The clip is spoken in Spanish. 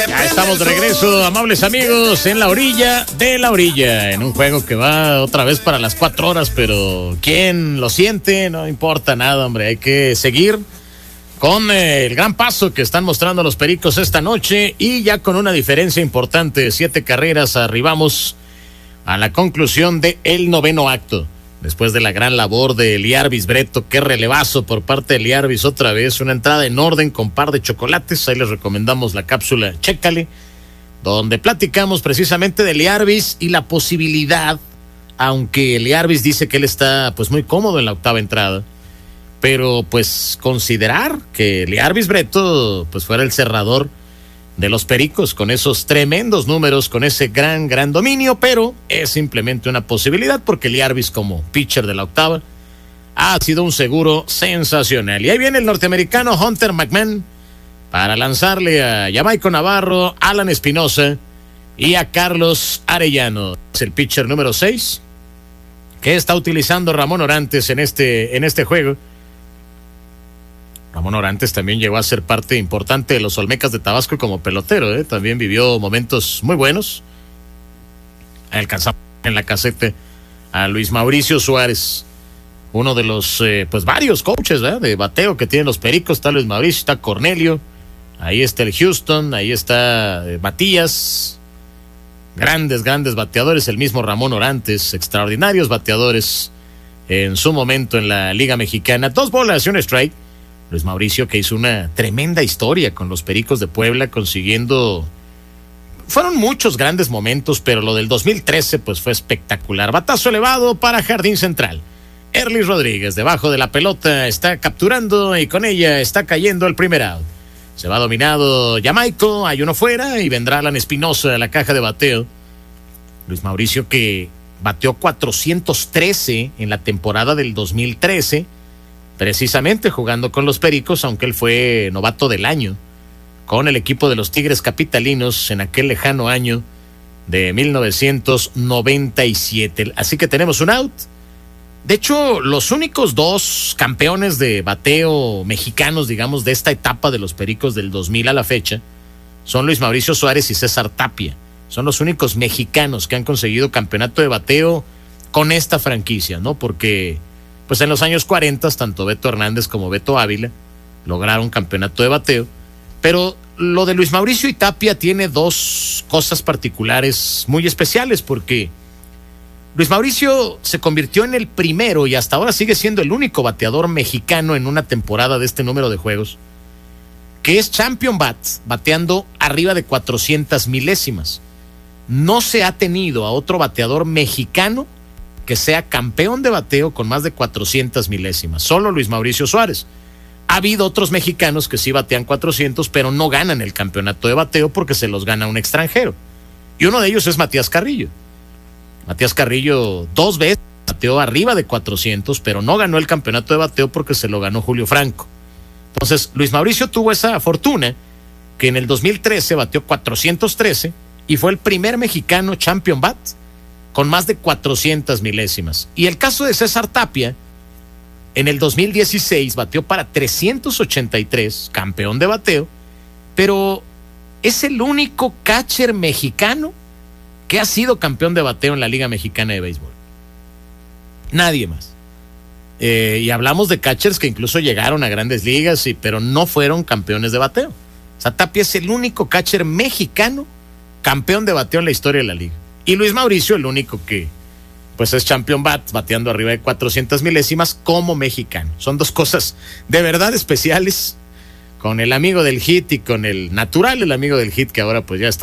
Ya estamos de regreso, amables amigos, en la orilla de la orilla, en un juego que va otra vez para las 4 horas, pero ¿quién lo siente? No importa nada, hombre, hay que seguir con el gran paso que están mostrando los Pericos esta noche y ya con una diferencia importante, 7 carreras, arribamos a la conclusión del 9º acto. Después de la gran labor de Liarbis Breto, qué relevazo por parte de Liarbis otra vez, una entrada en orden con par de chocolates, ahí les recomendamos la cápsula Chécale, donde platicamos precisamente de Liarbis y la posibilidad, aunque Liarbis dice que él está pues muy cómodo en la 8ª entrada, pero pues considerar que Liarbis Breto pues fuera el cerrador de los Pericos con esos tremendos números, con ese gran dominio, pero es simplemente una posibilidad porque Liarbis como pitcher de la 8ª ha sido un seguro sensacional. Y ahí viene el norteamericano Hunter McMahon para lanzarle a Jamaico Navarro, Alan Espinosa y a Carlos Arellano. Es el pitcher número 6 que está utilizando Ramón Orantes en este juego. Ramón Orantes también llegó a ser parte importante de los Olmecas de Tabasco como pelotero, también vivió momentos muy buenos. Alcanzamos en la caseta a Luis Mauricio Suárez, uno de los pues varios coaches de bateo que tienen los Pericos. Está Luis Mauricio, está Cornelio, ahí está el Houston, ahí está Matías, grandes bateadores, el mismo Ramón Orantes, extraordinarios bateadores en su momento en la Liga Mexicana. 2 bolas y un strike. Luis Mauricio, que hizo una tremenda historia con los Pericos de Puebla, consiguiendo... Fueron muchos grandes momentos, pero lo del 2013 pues fue espectacular. Batazo elevado para Jardín Central. Erlis Rodríguez, debajo de la pelota, está capturando y con ella está cayendo el primer out. Se va dominado Jamaico, hay uno fuera y vendrá Alan Espinosa a la caja de bateo. Luis Mauricio, que bateó 413 en la temporada del 2013, precisamente jugando con los Pericos, aunque él fue novato del año con el equipo de los Tigres Capitalinos en aquel lejano año de 1997. Así que tenemos un out. De hecho, los únicos 2 campeones de bateo mexicanos, digamos, de esta etapa de los Pericos del 2000 a la fecha, son Luis Mauricio Suárez y César Tapia. Son los únicos mexicanos que han conseguido campeonato de bateo con esta franquicia, ¿no? Porque pues en los años 40, tanto Beto Hernández como Beto Ávila lograron campeonato de bateo, pero lo de Luis Mauricio y Tapia tiene 2 cosas particulares muy especiales, porque Luis Mauricio se convirtió en el primero y hasta ahora sigue siendo el único bateador mexicano en una temporada de este número de juegos que es champion bat, bateando arriba de 400 milésimas. No se ha tenido a otro bateador mexicano que sea campeón de bateo con más de 400 milésimas. Solo Luis Mauricio Suárez. Ha habido otros mexicanos que sí batean 400, pero no ganan el campeonato de bateo porque se los gana un extranjero. Y uno de ellos es Matías Carrillo. Matías Carrillo 2 veces bateó arriba de 400, pero no ganó el campeonato de bateo porque se lo ganó Julio Franco. Entonces, Luis Mauricio tuvo esa fortuna que en el 2013 bateó 413 y fue el primer mexicano champion bat con más de 400 milésimas. Y el caso de César Tapia, en el 2016 bateó para 383, campeón de bateo, pero es el único catcher mexicano que ha sido campeón de bateo en la Liga Mexicana de Béisbol. Nadie más. Y hablamos de catchers que incluso llegaron a grandes ligas, pero no fueron campeones de bateo. O sea, Tapia es el único catcher mexicano campeón de bateo en la historia de la liga. Y Luis Mauricio, el único que pues es champion bat, bateando arriba de 400 milésimas como mexicano. Son 2 cosas de verdad especiales, con el amigo del hit y con el natural, el amigo del hit, que ahora pues ya está